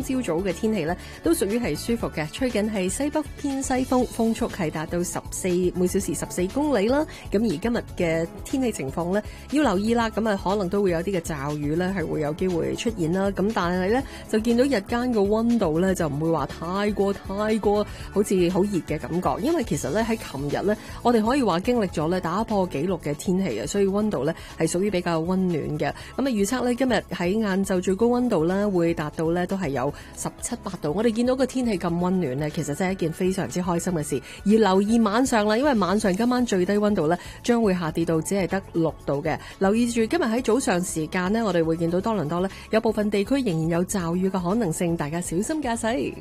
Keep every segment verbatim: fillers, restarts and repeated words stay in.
朝早嘅天氣咧都屬於係舒服嘅，吹緊係西北偏西風，風速係達到十四每小時十四公里啦。咁而今日嘅天氣情況咧要留意啦，咁啊可能都會有啲嘅驟雨咧係會有機會出現啦。咁但係咧就見到日間嘅溫度咧就唔會話太過太過好似好熱嘅感覺，因為其實咧喺琴日咧我哋可以話經歷咗咧打破紀錄嘅天氣啊，所以溫度咧係屬於比較溫暖嘅。咁啊預測咧今日喺晏晝最高溫度咧會達到咧都係有十七八度。我哋見到個天氣咁溫暖咧，其實真係一件非常之開心嘅事。而留意晚上啦，因為晚上今晚最低溫度咧將會下跌到只係得六度嘅。留意住今日喺早上時間呢，我哋會見到多倫多咧有部分地區仍然有驟雨嘅可能性，大家小心駕駛。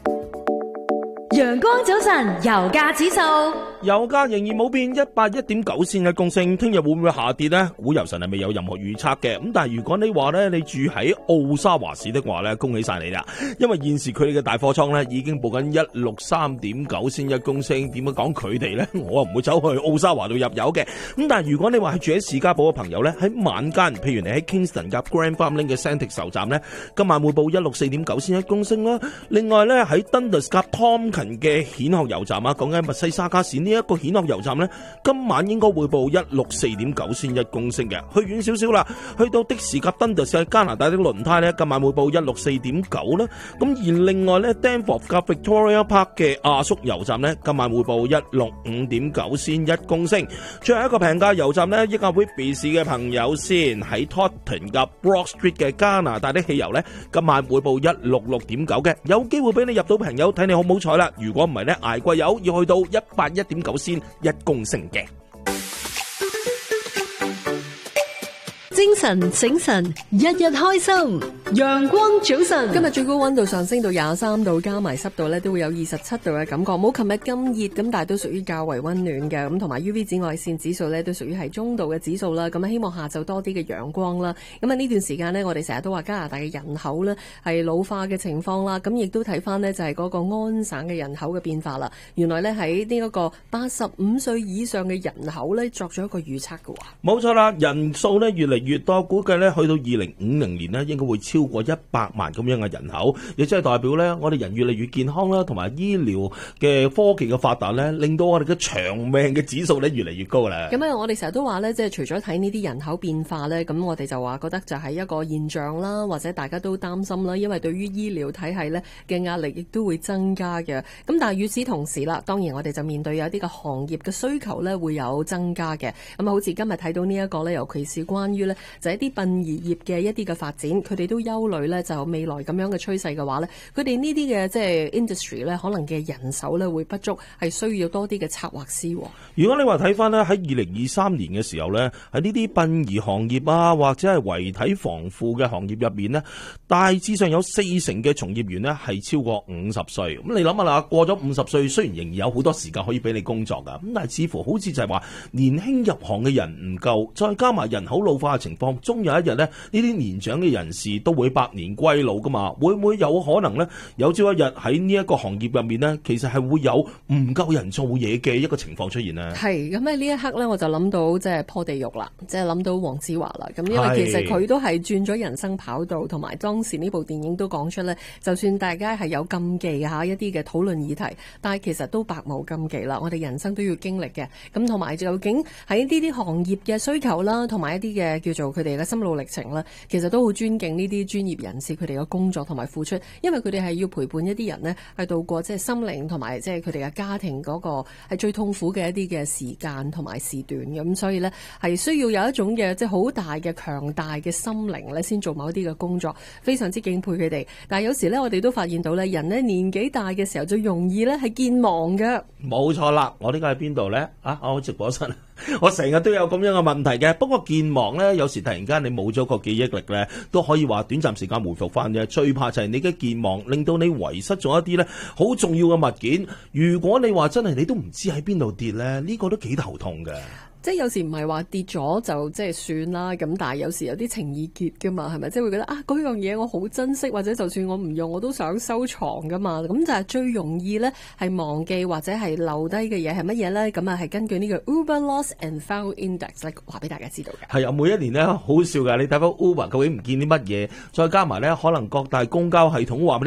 陽光早晨，油價指數， 油價仍然冇變，一百一點九仙一公升。聽日會唔會下跌呢？股油神係未有任何預測嘅。咁但係如果你話呢，你住喺奧沙華市的話呢，恭喜晒你啦！因為現時佢哋嘅大貨倉呢已經報緊一六三點九仙一公升。點樣講佢哋呢？我唔會走去奧沙華度入油嘅。咁但係如果你話係住喺士嘉堡嘅朋友呢，喺晚間，譬如你喺 Kingston 夾 Grand Farming 嘅 Centix 油站呢，今晚會報一六四點九仙一公升啦。另外呢，喺 Dundas 夾 Tomkin嘅蜆殼油站啊，講緊密西沙加市呢一個蜆殼油站呢，今晚應該會報一六四點九仙一公升嘅。去遠少少啦，去到的士及登特士加拿大的輪胎呢，今晚會報一六四點九啦。咁而另外呢 Danforth 及 Victoria Park 嘅阿叔油站呢，今晚會報一六五點九仙一公升。最後一個平價油站呢，益下 Whitby 市嘅朋友先喺 Totten 及 Broad Street 嘅加拿大的汽油呢，今晚會報一六六點九嘅，有機會俾你入到平油，睇你好唔好彩啦。如果唔係咧，捱貴油要去到一百一點九仙一公升嘅。 精神醒神，日日開心。陽光早晨， 今日最高溫度上升到廿三度，加埋濕度咧都會有二十七度嘅感覺，冇琴日咁熱，咁但係都屬於較為溫暖嘅。咁同埋 U V 紫外線指數咧都屬於係中度嘅指數啦。咁啊希望下晝多啲嘅陽光啦。咁啊呢段時間呢，我哋成日都話加拿大嘅人口咧係老化嘅情況啦。咁亦都睇翻呢，就係嗰個安省嘅人口嘅變化啦。原來咧喺呢一個八十五歲以上嘅人口咧作咗一個預測嘅話， 冇錯啦，人數咧越嚟越多，估計咧去到二零五零年呢，應該會超過一百萬咁樣嘅人口，亦即係代表咧我哋人越嚟越健康啦，同埋醫療嘅科技嘅發達咧，令到我哋嘅長命嘅指數咧越嚟越高啦。 咁啊，我哋成日都話咧，即係除咗睇呢啲人口變化咧，咁我哋就話覺得就係一個現象啦，或者大家都擔心啦，因為對於醫療體系咧嘅壓力亦都會增加嘅。咁但係與此同時啦，當然我哋就面對有啲嘅行業嘅需求咧會有增加嘅。咁啊，好似今日睇到呢一個咧，尤其是關於咧就係一啲殯儀業嘅一啲嘅發展，佢哋都憂慮咧，就未來咁樣嘅趨勢嘅話咧，佢哋呢啲嘅即係 industry 咧，可能嘅人手咧會不足，係需要多啲嘅策劃師。 如果你話睇翻咧喺二零二三年嘅時候咧，喺呢啲殯儀行業啊，或者係遺體防腐嘅行業入面呢，大致上有四成嘅從業員呢係超過五十歲。咁你諗下啦，過咗五十歲，雖然仍然有好多時間可以俾你工作噶，咁但係似乎好似就係話年輕入行嘅人唔夠，再加埋人口老化嘅情況，終有一日呢，呢啲年長嘅人士都會百年歸老噶嘛。會唔會有可能呢？有朝一日喺呢一個行業入面呢，其實係會有唔夠人做嘢嘅一個情況出現呢？ 係咁喺呢一刻呢，我就諗到即係破地獄啦，即係諗到黃子華啦。咁因為其實佢都係轉咗人生跑道，同埋當時呢部電影都講出呢，就算大家係有禁忌嚇一啲嘅討論議題，但係其實都百無禁忌啦。我哋人生都要經歷嘅。咁同埋究竟喺呢啲行業嘅需求啦，同埋一啲嘅叫做佢哋嘅心路歷程啦，其實都好尊敬呢啲專業人士佢哋嘅工作同埋付出，因為佢哋係要陪伴一啲人呢，係度過即係心靈同埋即係佢哋嘅家庭嗰個係最痛苦嘅一啲嘅時間同埋時段。咁所以呢，係需要有一種嘅即係好大嘅強大嘅心靈咧，先做某一啲嘅工作，非常之敬佩佢哋。但係有時呢，我哋都發現到呢，人呢年紀大嘅時候最容易呢係健忘嘅。 冇錯啦，我呢個喺邊度呢？啊，我直播室，我成日都有咁樣嘅問題嘅。不過健忘呢，有時突然間你冇咗個記憶力呢，都可以話短暫時間回復翻嘅。最怕就係你嘅健忘令到你遺失咗一啲呢好重要嘅物件。如果你話真係你都唔知喺邊度跌呢，呢個都幾頭痛嘅。 即係有時唔係話跌咗就即係算啦，咁但係有時有啲情意結噶嘛，係咪？即係會覺得啊，嗰樣嘢我好珍惜，或者就算我唔用我都想收藏噶嘛。咁就係最容易咧係忘記或者係留低嘅嘢係乜嘢咧？咁啊係根據呢個 Uber Lost and Found Index 咧話俾大家知道嘅。 係啊，每一年咧好笑㗎，你睇翻 Uber 究竟唔見啲乜嘢，再加埋咧可能各大公交系統話